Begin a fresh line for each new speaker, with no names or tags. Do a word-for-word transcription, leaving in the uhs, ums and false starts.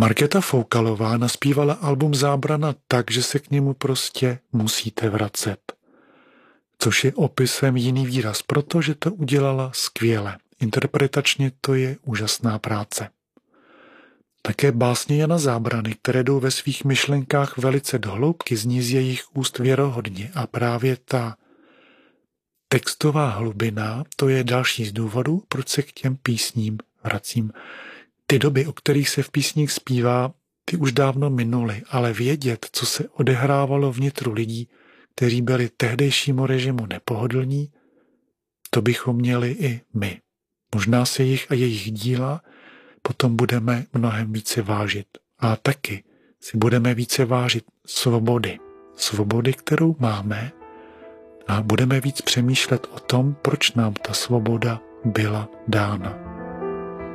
Markéta Foukalová naspívala album Zábrana tak, že se k němu prostě musíte vracet. Což je opisem jiný výraz, protože to udělala skvěle. Interpretačně to je úžasná práce. Také básně Jana Zábrany, které jdou ve svých myšlenkách velice do hloubky, zní z jejich úst věrohodně a právě ta textová hlubina, to je další z důvodů, proč se k těm písním vracím. Ty doby, o kterých se v písních zpívá, ty už dávno minuly, ale vědět, co se odehrávalo vnitru lidí, kteří byli tehdejšímu režimu nepohodlní, to bychom měli i my. Možná se jich a jejich díla potom budeme mnohem více vážit. A taky si budeme více vážit svobody. Svobody, kterou máme, a budeme víc přemýšlet o tom, proč nám ta svoboda byla dána.